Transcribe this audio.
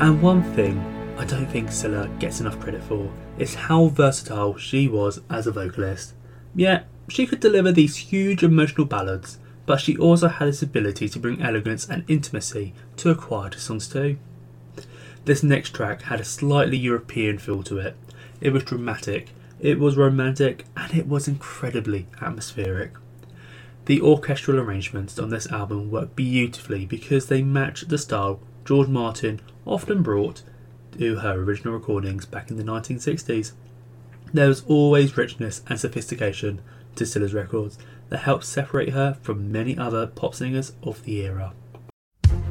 And one thing I don't think Cilla gets enough credit for is how versatile she was as a vocalist. Yeah, she could deliver these huge emotional ballads, but she also had this ability to bring elegance and intimacy to her quieter songs too. This next track had a slightly European feel to it. It was dramatic, it was romantic, and it was incredibly atmospheric. The orchestral arrangements on this album work beautifully because they match the style George Martin often brought to her original recordings back in the 1960s. There was always richness and sophistication to Cilla's records that helped separate her from many other pop singers of the era.